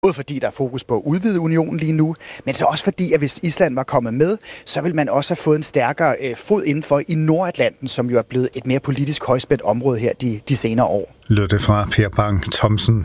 Både fordi der er fokus på at udvide unionen lige nu, men så også fordi, at hvis Island var kommet med, så vil man også have fået en stærkere fod indenfor i Nordatlanten, som jo er blevet et mere politisk højspændt område her de senere år. Lød det fra Per Bang Thomsen.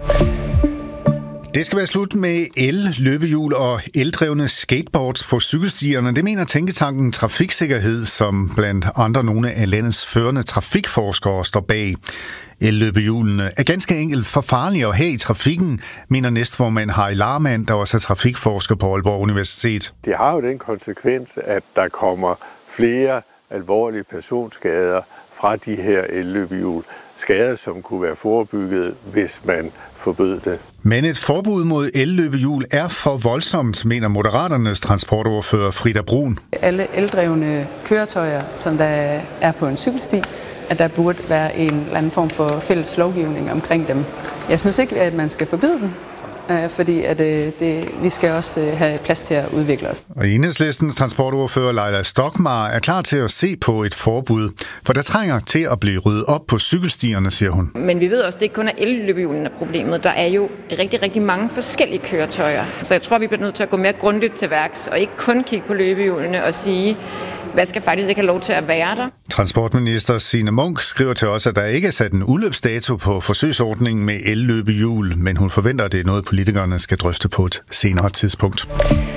Det skal være slut med el-løbehjul og eldrevne skateboards på cykelstierne. Det mener Tænketanken Trafiksikkerhed, som blandt andre nogle af landets førende trafikforskere står bag. El-løbehjulene er ganske enkelt for farlige at have i trafikken, mener næstformand Harry Larmand, der også er trafikforsker på Aalborg Universitet. Det har jo den konsekvens, at der kommer flere alvorlige personskader fra de her el-løbehjul. Skader, som kunne være forebygget, hvis man forbød det. Men et forbud mod el-løbehjul er for voldsomt, mener Moderaternes transportordfører Frida Brun. Alle eldrevne køretøjer, som der er på en cykelsti, at der burde være en eller anden form for fælles lovgivning omkring dem. Jeg synes ikke, at man skal forbyde dem, fordi at vi skal også have plads til at udvikle os. Og Enhedslistens transportordfører Leila Stokmar er klar til at se på et forbud, for der trænger til at blive ryddet op på cykelstierne, siger hun. Men vi ved også, at det ikke kun er el-løbehjulene problemet. Der er jo rigtig, rigtig mange forskellige køretøjer. Så jeg tror, vi bliver nødt til at gå mere grundigt til værks, og ikke kun kigge på løbehjulene og sige, hvad skal faktisk ikke have lov til at være der? Transportminister Signe Munk skriver til os, at der ikke er sat en udløbsdato på forsøgsordningen med el-løbehjul, men hun forventer, at det er noget, politikerne skal drøfte på et senere tidspunkt.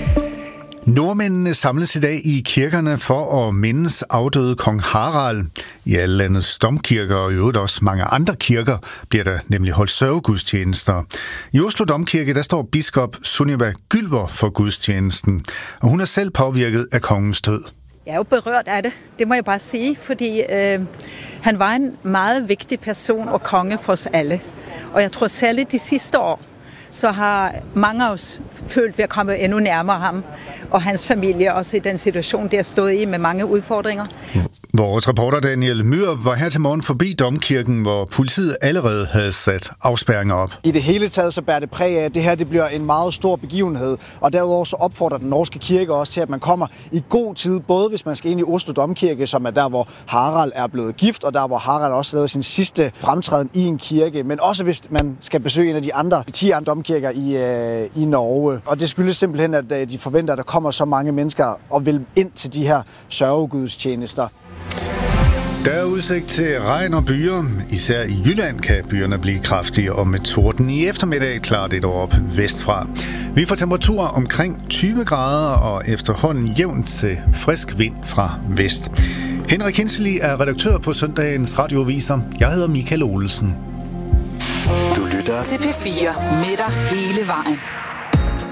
Nordmændene samles i dag i kirkerne for at mindes afdøde kong Harald. I alle landets domkirker og i øvrigt også mange andre kirker bliver der nemlig holdt sørgegudstjenester. I Oslo Domkirke der står biskop Sunniva Gylver for gudstjenesten, og hun er selv påvirket af kongens død. Jeg er jo berørt af det må jeg bare sige, fordi han var en meget vigtig person og konge for os alle. Og jeg tror særligt de sidste år, så har mange af os følt, at vi er kommet endnu nærmere ham, og hans familie også i den situation, der stod i med mange udfordringer. Vores reporter Daniel Myhr var her til morgen forbi Domkirken, hvor politiet allerede havde sat afspærringer op. I det hele taget så bærer det præg af, at det her det bliver en meget stor begivenhed, og derudover så opfordrer den norske kirke også til, at man kommer i god tid, både hvis man skal ind i Oslo Domkirke, som er der, hvor Harald er blevet gift, og der, hvor Harald også lavede sin sidste fremtræden i en kirke, men også hvis man skal besøge en af de 10 andre domkirker i Norge. Og det skyldes simpelthen, at de forventer, at der kommer så mange mennesker og vil ind til de her sørgegudstjenester. Der er udsigt til regn og byer. Især i Jylland kan byerne blive kraftige, og med torden i eftermiddag klart det op vestfra. Vi får temperaturer omkring 20 grader og efterhånden jævnt til frisk vind fra vest. Henrik Hinsley er redaktør på søndagens radioaviser. Jeg hedder Michael Olsen. Du lytter til P4 med dig hele vejen.